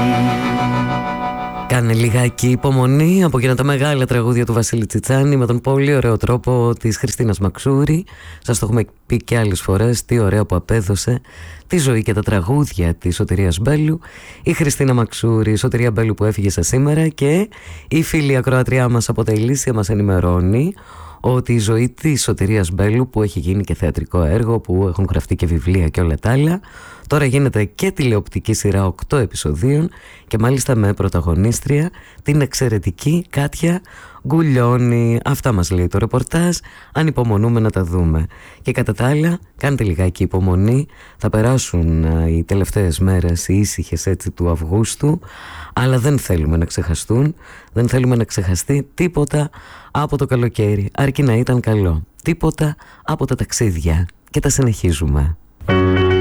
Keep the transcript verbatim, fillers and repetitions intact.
Κάνε λιγάκι υπομονή από εκείνα τα μεγάλα τραγούδια του Βασίλη Τσιτσάνη με τον πολύ ωραίο τρόπο της Χριστίνας Μαξούρη. Σας το έχουμε πει και άλλες φορές τι ωραία που απέδωσε τη ζωή και τα τραγούδια της Σωτηρίας Μπέλου. Η Χριστίνα Μαξούρη, η Σωτηρία Μπέλου που έφυγε σε σήμερα, και η φίλη ακροατριά μας από τα Ηλίσια μας ενημερώνει ότι η ζωή της Σωτηρίας Μπέλου, που έχει γίνει και θεατρικό έργο, που έχουν γραφτεί και βιβλία και όλα τα άλλα, τώρα γίνεται και τηλεοπτική σειρά οκτώ επεισοδίων και μάλιστα με πρωταγωνίστρια την εξαιρετική Κάτια Γκουλιώνη. Αυτά μας λέει το ρεπορτάζ, ανυπομονούμε να τα δούμε. Και κατά τα άλλα, κάντε λιγάκι υπομονή, θα περάσουν οι τελευταίες μέρες, οι ήσυχες έτσι του Αυγούστου, αλλά δεν θέλουμε να ξεχαστούν, δεν θέλουμε να ξεχαστεί τίποτα από το καλοκαίρι, αρκεί να ήταν καλό, τίποτα από τα ταξίδια, και τα συνεχίζουμε.